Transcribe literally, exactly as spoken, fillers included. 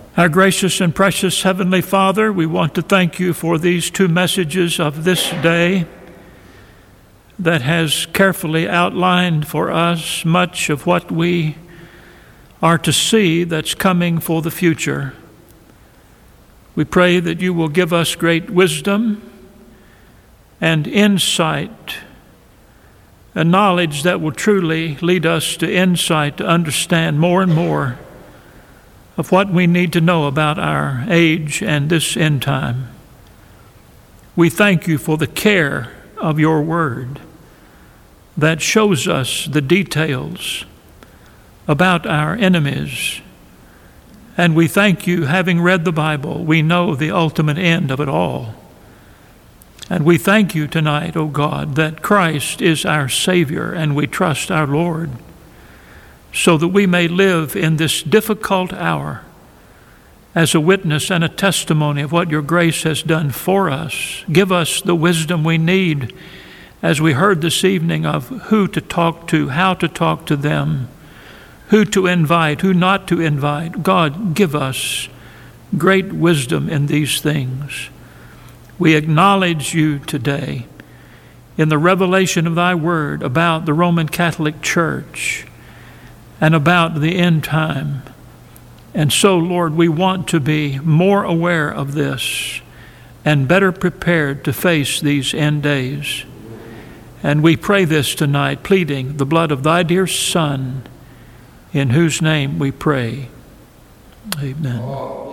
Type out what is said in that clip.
Our gracious and precious Heavenly Father, we want to thank you for these two messages of this day that has carefully outlined for us much of what we are to see that's coming for the future. We pray that you will give us great wisdom and insight, a knowledge that will truly lead us to insight to understand more and more of what we need to know about our age and this end time. We thank you for the care of your word that shows us the details about our enemies. And we thank you, having read the Bible, we know the ultimate end of it all. And we thank you tonight, O God, that Christ is our Savior and we trust our Lord, so that we may live in this difficult hour as a witness and a testimony of what your grace has done for us. Give us the wisdom we need, as we heard this evening, of who to talk to, how to talk to them, who to invite, who not to invite. God, give us great wisdom in these things. We acknowledge you today in the revelation of thy word about the Roman Catholic Church and about the end time. And so, Lord, we want to be more aware of this and better prepared to face these end days. And we pray this tonight, pleading the blood of thy dear Son, in whose name we pray. Amen.